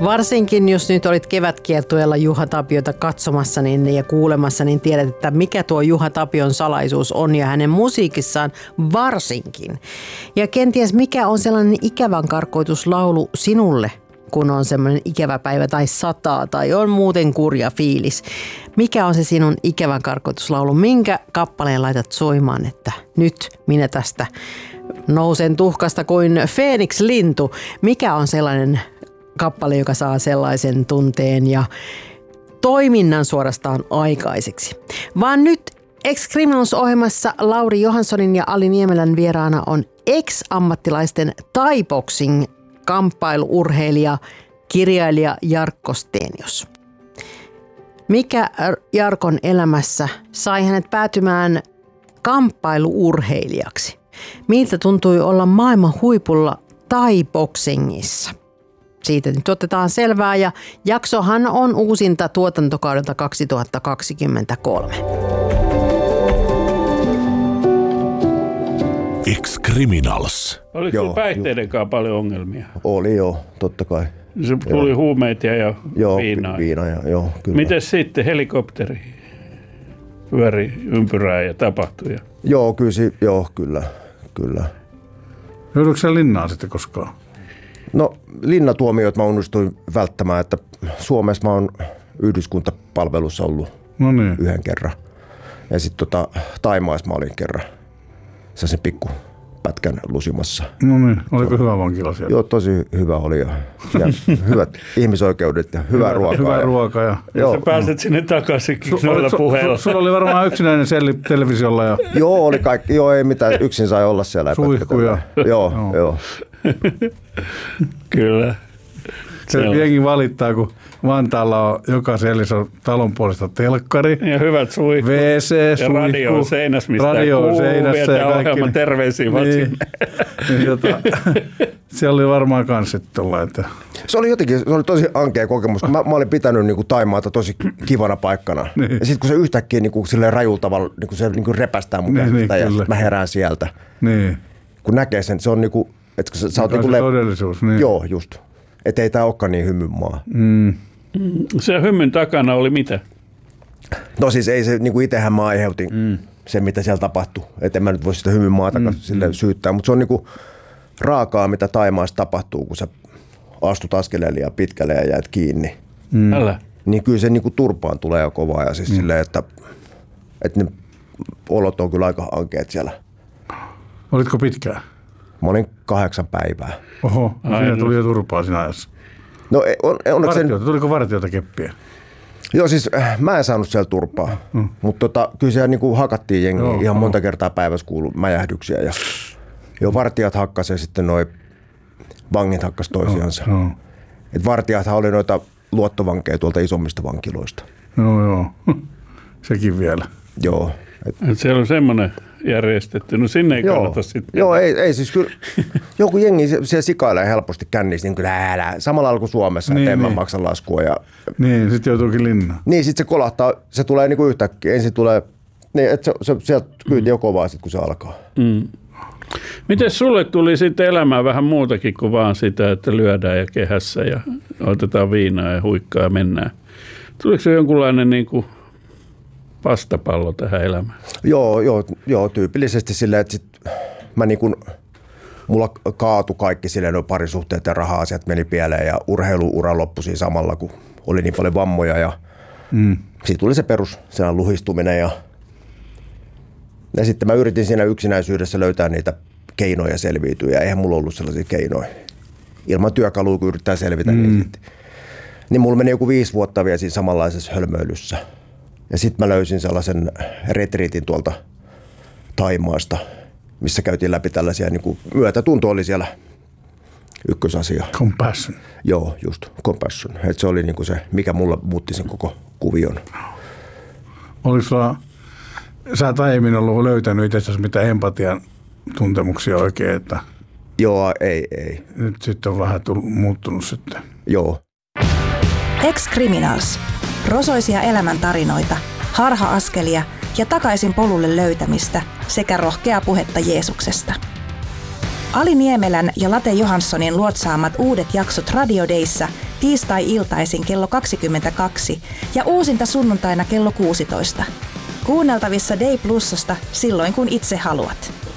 Varsinkin jos nyt olit kevätkiertueella Juha Tapiota katsomassa ja kuulemassa, niin tiedät, että mikä tuo Juha Tapion salaisuus on ja hänen musiikissaan varsinkin. Ja kenties mikä on sellainen ikävän karkoituslaulu sinulle, kun on semmoinen ikävä päivä tai sataa tai on muuten kurja fiilis. Mikä on se sinun ikävän karkoituslaulu? Minkä kappaleen laitat soimaan, että nyt minä tästä nousen tuhkasta kuin Feeniks-lintu? Mikä on sellainen kappale, joka saa sellaisen tunteen ja toiminnan suorastaan aikaiseksi? Vaan nyt Ex-Criminals-ohjelmassa Lauri Johanssonin ja Ali Niemelän vieraana on ex-ammattilaisten Thai-boxing kamppailuurheilija, kirjailija Jarkko Stenius. Mikä Jarkon elämässä sai hänet päätymään kamppailuurheilijaksi? Miltä tuntui olla maailman huipulla Thai-boxingissa? Siitä nyt otetaan selvää ja jaksohan on uusinta tuotantokaudelta 2023. Ex-Criminals. Oliko päihteidenkaan paljon ongelmia? Oli joo, totta kai. Se tuli huumeita ja viinaa. Joo, kyllä. Miten sitten helikopteri pyöri ympyrää ja tapahtui? Joo, kyllä. Jouduiko se linnaan sitten koskaan? No linnatuomioit mä onnistuin välttämään, että Suomessa mä oon yhdyskuntapalvelussa ollut yhden kerran. Ja sitten Thaimaassa mä olin kerran sellaisen pikkupätkän lusimassa. No niin, oliko hyvä vankila siellä? Joo, tosi hyvä oli ja hyvät ihmisoikeudet ja hyvää ruokaa. Hyvää ruokaa. Ja sä pääset sinne takaisinkin noilla puheilla. Sulla oli varmaan yksinäinen selli televisiolla. Ja Joo, oli kaikki. Joo, ei mitään. Yksin sai olla siellä. Suihkuja. Joo. Kyllä. Se jengi valittaa, kun Vantaalla on joka sellissä on talon puolesta telkkari. Ja hyvät suihkut. WC, ja radio on seinässä, mistä kuuluu. Ja ohjelman terveisiä vaan sinne. Siellä oli varmaan kans sitten että se oli tosi ankea kokemus. Mä olin pitänyt niinku Thaimaata tosi kivana paikkana. Niin. Ja sitten kun se yhtäkkiä niinku silleen rajulla tavalla niinku se niinku repästää mun käsistä ja mä herään sieltä. Niin. Kun näkee sen, se on niinku, että sä oot niinku todellisuus. Niin. Joo, just. Että ei tää olekaan niin hymyn maa. Se hymyn takana oli mitä? No siis ei se, niinku itehän mä aiheutin sen, mitä siellä tapahtui. Että en mä nyt voi sitä hymyn maata silleen syyttää. Mutta se on niinku raakaa, mitä Thaimaassa tapahtuu, kun sä astut askeleen liian pitkälle ja jäät kiinni. Niin kyllä se niinku turpaan tulee jo kovaa. Ja siis silleen, että ne olot on kyllä aika ankeet siellä. Olitko pitkään? Mä olin 8 päivää. Oho, siinä tuli jo turpaa siinä ajassa. No onneksi tuliko vartijoita keppiä? Joo, siis mä en saanut siellä turpaa, mutta kyllä siellä niinku hakattiin jengiä ihan monta kertaa päivässä kuului mäjähdyksiä. Ja vartijat hakkasi ja sitten noi vangit hakkas toisiansa. Et vartijathan oli noita luottovankeja tuolta isommista vankiloista. Joo, sekin vielä. Joo. Siellä on semmoinen järjestetty. No sinne ei kannata sitten. Joo, ei siis kyllä. Joku jengi siellä sikailee helposti kännissä, niin kuin samalla lailla kuin Suomessa, että en mä maksa laskua. Niin, sitten joutuukin linnaan. Niin, sitten se kolahtaa, se tulee niin kuin yhtäkkiä. Ensin tulee, niin, että se sieltä kyyti jo kovaa sitten, kun se alkaa. Miten sulle tuli sitten elämään vähän muutakin kuin vaan sitä, että lyödään ja kehässä ja otetaan viinaa ja huikkaa ja mennään? Tuliko se jonkunlainen niin kuin vastapallo tähän elämään? Joo, tyypillisesti silleen, että mä niin kuin, mulla kaatui kaikki silleen, nuo parisuhteet ja raha-asiat meni pieleen ja urheiluura loppui siinä samalla, kun oli niin paljon vammoja ja siitä tuli se perus sellainen luhistuminen ja sitten mä yritin siinä yksinäisyydessä löytää niitä keinoja selviytyä ja eihän mulla ollut sellaisia keinoja. Ilman työkaluja, kun yrittää selvitä, niin mulla meni joku 5 vuotta vielä siinä samanlaisessa hölmöilyssä. Ja sitten mä löysin sellaisen retriitin tuolta Thaimaasta, missä käytiin läpi tällaisia, niin kuin myötätunto oli siellä ykkösasia. Compassion. Joo, just compassion. Et se oli niin kuin se, mikä mulla muutti sen koko kuvion. Oliko sulla, sä et aiemmin ollut löytänyt itsestäsi mitään empatian tuntemuksia oikein, että Joo, ei. Nyt sitten on vähän muuttunut sitten. Joo. Ex-Criminals. Rosoisia elämäntarinoita, harha-askelia ja takaisin polulle löytämistä sekä rohkeaa puhetta Jeesuksesta. Ali Niemelän ja Late Johanssonin luotsaamat uudet jaksot Radio Dayssa tiistai-iltaisin kello 22 ja uusinta sunnuntaina kello 16. Kuunneltavissa Day Plusasta silloin kun itse haluat.